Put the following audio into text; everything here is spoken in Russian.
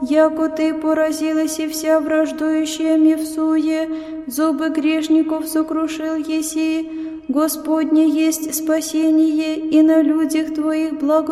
яко ты поразилась и вся враждующая мне в суе, зубы грешников сокрушил еси, Господне есть спасение, и на людях Твоих благо